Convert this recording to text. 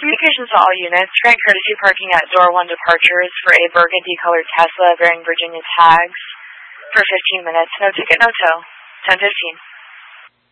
Communications to all units. Grant courtesy parking at door 1 departures for a burgundy-colored Tesla bearing Virginia tags for 15 minutes. No ticket, no tow. 10:15.